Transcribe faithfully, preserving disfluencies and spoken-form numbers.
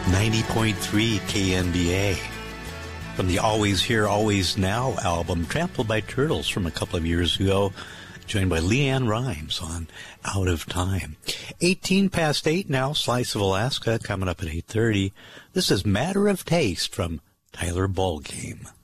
ninety point three K N B A. From the Always Here, Always Now album, Trampled by Turtles from a couple of years ago, joined by Leanne Rimes on Out of Time. eighteen past eight now, Slice of Alaska, coming up at eight thirty. This is Matter of Taste from Tyler Ballgame.